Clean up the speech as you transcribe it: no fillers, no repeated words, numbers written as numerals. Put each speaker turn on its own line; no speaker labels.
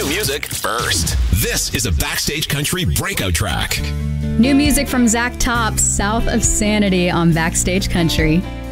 music first. This is a Backstage Country breakout track.
New music from Zach Top, South of Sanity on Backstage Country.